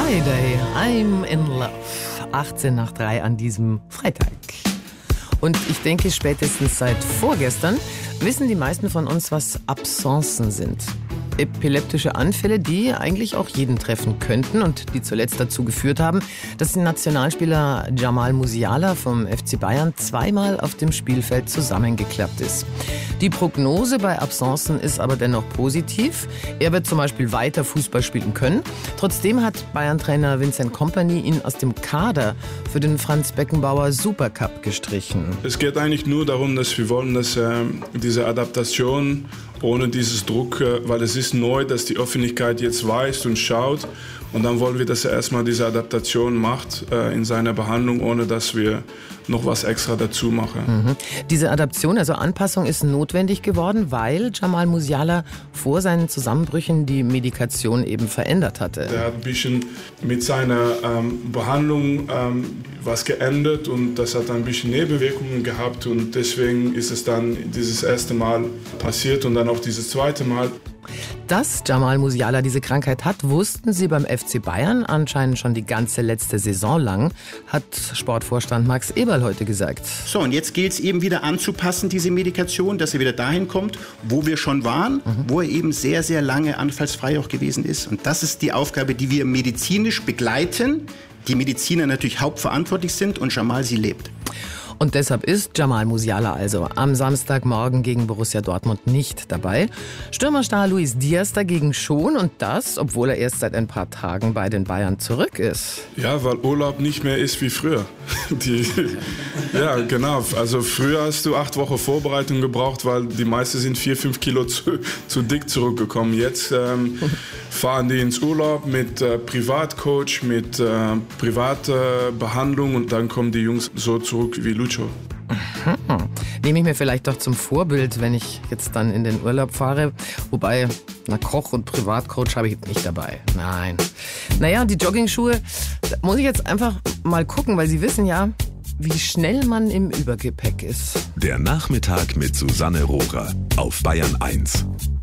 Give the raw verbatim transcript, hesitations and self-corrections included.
Friday, I'm in love. achtzehn nach drei an diesem Freitag. Und ich denke, spätestens seit vorgestern wissen die meisten von uns, was Absenzen sind. Epileptische Anfälle, die eigentlich auch jeden treffen könnten und die zuletzt dazu geführt haben, dass der Nationalspieler Jamal Musiala vom F C Bayern zweimal auf dem Spielfeld zusammengeklappt ist. Die Prognose bei Absenzen ist aber dennoch positiv. Er wird zum Beispiel weiter Fußball spielen können. Trotzdem hat Bayern-Trainer Vincent Kompany ihn aus dem Kader für den Franz Beckenbauer Supercup gestrichen. Es geht eigentlich nur darum, dass wir wollen, dass äh, diese Adaptation ohne dieses Druck, äh, weil es ist neu, dass die Öffentlichkeit jetzt weiß und schaut. Und dann wollen wir, dass er erstmal diese Adaptation macht äh, in seiner Behandlung, ohne dass wir noch was extra dazu machen. Mhm. Diese Adaption, also Anpassung, ist notwendig geworden, weil Jamal Musiala vor seinen Zusammenbrüchen die Medikation eben verändert hatte. Er hat ein bisschen mit seiner ähm, Behandlung ähm, was geändert und das hat ein bisschen Nebenwirkungen gehabt und deswegen ist es dann dieses erste Mal passiert und dann auch dieses zweite Mal. Dass Jamal Musiala diese Krankheit hat, wussten sie beim F C Bayern anscheinend schon die ganze letzte Saison lang, hat Sportvorstand Max Eberl heute gesagt. So, und jetzt gilt es eben wieder anzupassen, diese Medikation, dass er wieder dahin kommt, wo wir schon waren, mhm. wo er eben sehr, sehr lange anfallsfrei auch gewesen ist. Und das ist die Aufgabe, die wir medizinisch begleiten, die Mediziner natürlich hauptverantwortlich sind und Jamal sie lebt. Und deshalb ist Jamal Musiala also am Samstagmorgen gegen Borussia Dortmund nicht dabei. Stürmerstar Luis Diaz dagegen schon und das, obwohl er erst seit ein paar Tagen bei den Bayern zurück ist. Ja, weil Urlaub nicht mehr ist wie früher. Die, ja, genau. Also früher hast du acht Wochen Vorbereitung gebraucht, weil die meisten sind vier, fünf Kilo zu, zu dick zurückgekommen. Jetzt ähm, fahren die ins Urlaub mit äh, Privatcoach, mit äh, privater Behandlung und dann kommen die Jungs so zurück wie Lucho. Mhm. Nehme ich mir vielleicht doch zum Vorbild, wenn ich jetzt dann in den Urlaub fahre. Wobei, na, Koch und Privatcoach habe ich jetzt nicht dabei. Nein. Naja, die Joggingschuhe, da muss ich jetzt einfach mal gucken, weil Sie wissen ja, wie schnell man im Übergepäck ist. Der Nachmittag mit Susanne Rohrer auf Bayern eins.